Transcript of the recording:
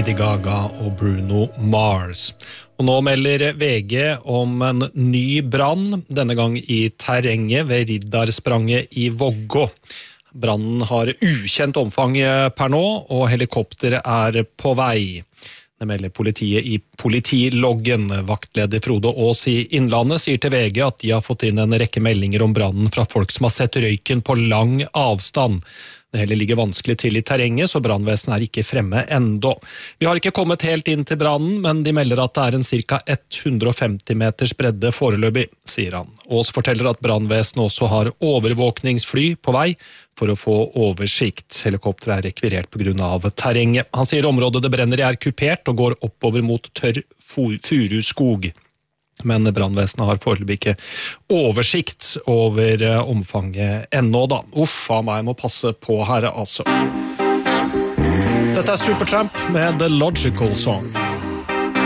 Lady Gaga og Bruno Mars. Og nå melder VG om en ny brann, denne gang i terrenget ved Riddarspranget i Vågå. Brannen har ukjent omfang per nå, og helikopter på vei. Det melder politiet i politiloggen. Vaktleder Frode Aas i Innlandet sier til VG at de har fått inn en rekke meldinger om brannen fra folk som har sett røyken på lang avstand. Det heller ligger vanskelig til i terrenget, så brannvesenet ikke fremme enda. Vi har ikke kommet helt inn til brannen, men de melder at det en cirka 150 meters bredde foreløpig, sier han. Aas forteller at brannvesenet også har overvåkningsfly på vei for å få oversikt. Helikopteret rekvirert på grunn av terrenget. Han sier området det brenner i kupert og går oppover mot tørr furuskog. Men brannvesenet har foreløpig ikke oversikt over omfanget ennå da. Uffa meg, må passe på her altså. Dette Supertramp med The Logical Song.